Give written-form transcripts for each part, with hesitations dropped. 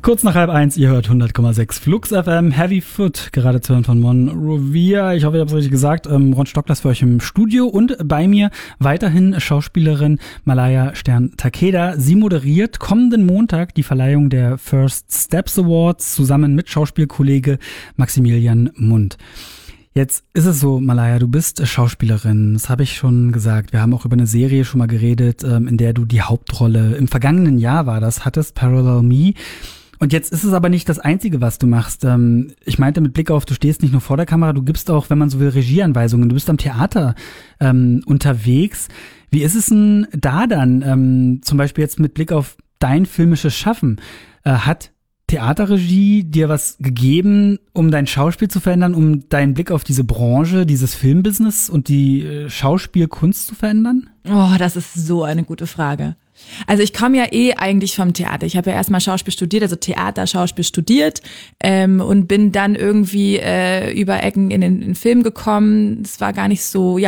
Kurz nach 12:30, ihr hört 100,6 Flux FM, Heavy Foot, gerade zu hören von Mon Rovia. Ich hoffe, ich habe es richtig gesagt. Ron Stocklers für euch im Studio und bei mir weiterhin Schauspielerin Malaya Stern-Takeda. Sie moderiert kommenden Montag die Verleihung der First Steps Awards zusammen mit Schauspielkollege Maximilian Mundt. Jetzt ist es so, Malaya, du bist Schauspielerin, das habe ich schon gesagt. Wir haben auch über eine Serie schon mal geredet, in der du die Hauptrolle im vergangenen Jahr hattest, Parallel Me. Und jetzt ist es aber nicht das Einzige, was du machst. Ich meinte mit Blick auf, du stehst nicht nur vor der Kamera, du gibst auch, wenn man so will, Regieanweisungen. Du bist am Theater unterwegs. Wie ist es denn da dann, zum Beispiel jetzt mit Blick auf dein filmisches Schaffen? Hat Theaterregie dir was gegeben, um dein Schauspiel zu verändern, um deinen Blick auf diese Branche, dieses Filmbusiness und die Schauspielkunst zu verändern? Oh, das ist so eine gute Frage. Also ich komme ja eigentlich vom Theater. Ich habe ja erstmal Schauspiel studiert, also Theater-Schauspiel studiert und bin dann irgendwie über Ecken in den Film gekommen. Es war gar nicht so,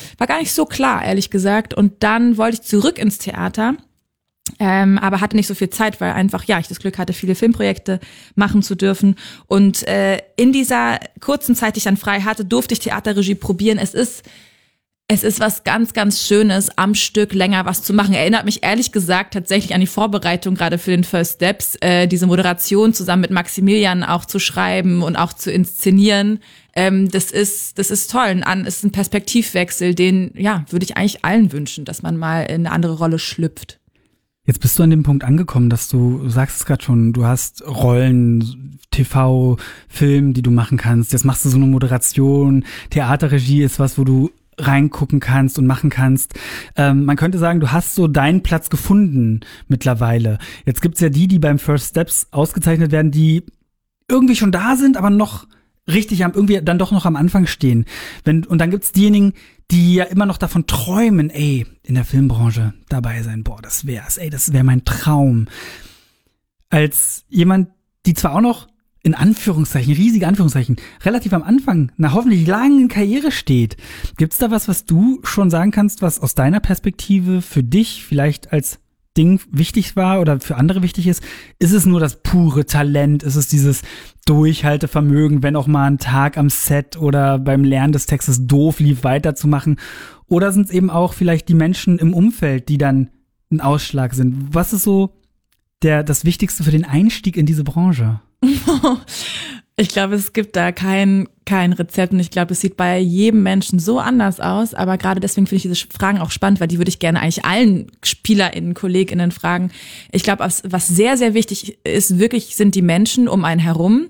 klar, ehrlich gesagt. Und dann wollte ich zurück ins Theater. Aber hatte nicht so viel Zeit, weil einfach, ich das Glück hatte, viele Filmprojekte machen zu dürfen. Und in dieser kurzen Zeit, die ich dann frei hatte, durfte ich Theaterregie probieren. Es ist was ganz, ganz Schönes, am Stück länger was zu machen. Erinnert mich ehrlich gesagt tatsächlich an die Vorbereitung gerade für den First Steps, diese Moderation zusammen mit Maximilian auch zu schreiben und auch zu inszenieren. Das ist toll. Es ist ein Perspektivwechsel, den, würde ich eigentlich allen wünschen, dass man mal in eine andere Rolle schlüpft. Jetzt bist du an dem Punkt angekommen, dass du sagst es gerade schon, du hast Rollen, TV, Film, die du machen kannst. Jetzt machst du so eine Moderation. Theaterregie ist was, wo du reingucken kannst und machen kannst. Man könnte sagen, du hast so deinen Platz gefunden mittlerweile. Jetzt gibt's ja die beim First Steps ausgezeichnet werden, die irgendwie schon da sind, aber noch richtig irgendwie dann doch noch am Anfang stehen. Und dann gibt's diejenigen, die ja immer noch davon träumen, in der Filmbranche dabei sein. Boah, das wäre mein Traum. Als jemand, die zwar auch noch in Anführungszeichen, riesige Anführungszeichen, relativ am Anfang einer hoffentlich langen Karriere steht. Gibt's da was du schon sagen kannst, was aus deiner Perspektive für dich vielleicht als Ding wichtig war oder für andere wichtig ist? Ist es nur das pure Talent? Ist es dieses Durchhaltevermögen, wenn auch mal ein Tag am Set oder beim Lernen des Textes doof lief, weiterzumachen? Oder sind es eben auch vielleicht die Menschen im Umfeld, die dann ein Ausschlag sind? Was ist so das Wichtigste für den Einstieg in diese Branche? Ich glaube, es gibt da kein Rezept und ich glaube, es sieht bei jedem Menschen so anders aus, aber gerade deswegen finde ich diese Fragen auch spannend, weil die würde ich gerne eigentlich allen SpielerInnen, KollegInnen fragen. Ich glaube, was sehr, sehr wichtig ist, wirklich sind die Menschen um einen herum.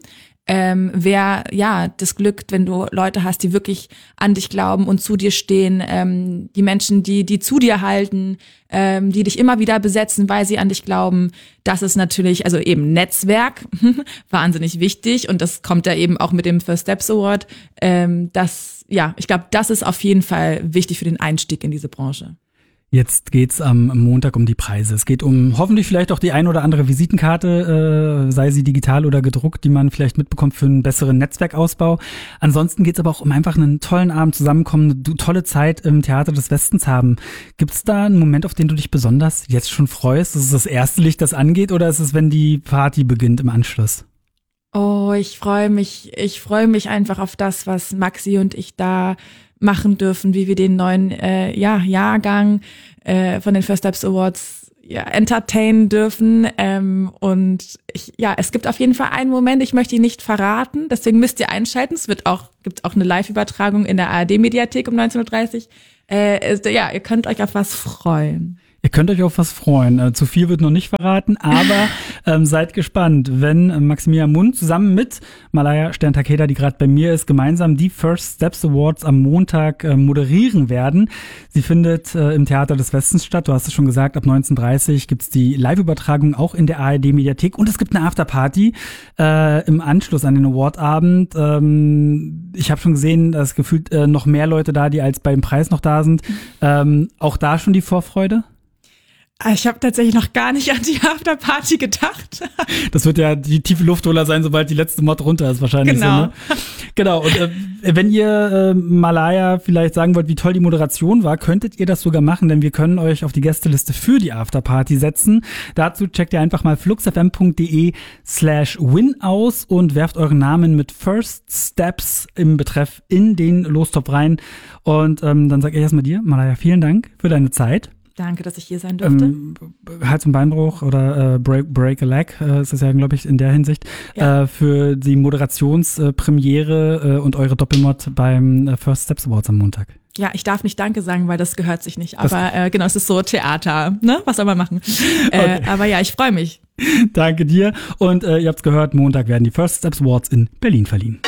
Das Glück, wenn du Leute hast, die wirklich an dich glauben und zu dir stehen, die Menschen, die zu dir halten, die dich immer wieder besetzen, weil sie an dich glauben, das ist natürlich, also eben Netzwerk, wahnsinnig wichtig und das kommt ja eben auch mit dem First Steps Award. Ich glaube, das ist auf jeden Fall wichtig für den Einstieg in diese Branche. Jetzt geht's am Montag um die Preise. Es geht um hoffentlich vielleicht auch die ein oder andere Visitenkarte, sei sie digital oder gedruckt, die man vielleicht mitbekommt für einen besseren Netzwerkausbau. Ansonsten geht's aber auch um einfach einen tollen Abend zusammenkommen, eine tolle Zeit im Theater des Westens haben. Gibt's da einen Moment, auf den du dich besonders jetzt schon freust? Ist es das erste Licht, das angeht, oder ist es, wenn die Party beginnt im Anschluss? Oh, ich freue mich einfach auf das, was Maxi und ich da machen dürfen, wie wir den neuen Jahrgang von den First Steps Awards entertainen dürfen. Es gibt auf jeden Fall einen Moment, ich möchte ihn nicht verraten, deswegen müsst ihr einschalten. Es gibt auch eine Live-Übertragung in der ARD-Mediathek um 19:30 Uhr. Ihr könnt euch auf was freuen. Ihr könnt euch auf was freuen. Zu viel wird noch nicht verraten, aber seid gespannt, wenn Maximilian Mundt zusammen mit Malaya Stern-Takeda, die gerade bei mir ist, gemeinsam die First Steps Awards am Montag moderieren werden. Sie findet im Theater des Westens statt. Du hast es schon gesagt, ab 19:30 Uhr gibt's die Live-Übertragung auch in der ARD-Mediathek und es gibt eine Afterparty im Anschluss an den Awardabend. Ich habe schon gesehen, dass gefühlt noch mehr Leute da, die als beim Preis noch da sind. Auch da schon die Vorfreude? Ich habe tatsächlich noch gar nicht an die Afterparty gedacht. Das wird ja die tiefe Luftholer sein, sobald die letzte Mod runter ist wahrscheinlich. Genau. So, ne? Genau, und wenn ihr Malaya vielleicht sagen wollt, wie toll die Moderation war, könntet ihr das sogar machen, denn wir können euch auf die Gästeliste für die Afterparty setzen. Dazu checkt ihr einfach mal fluxfm.de/win aus und werft euren Namen mit First Steps im Betreff in den Lostopf rein. Und dann sage ich erstmal dir, Malaya, vielen Dank für deine Zeit. Danke, dass ich hier sein durfte. Hals- und Beinbruch oder Break a Leg ist es ja, glaube ich, in der Hinsicht, Ja. für die Moderationspremiere und eure Doppelmod beim First Steps Awards am Montag. Ja, ich darf nicht Danke sagen, weil das gehört sich nicht. Aber genau, es ist so Theater, ne? Was soll man machen? Okay. Aber ja, ich freue mich. Danke dir. Und ihr habt's gehört, Montag werden die First Steps Awards in Berlin verliehen.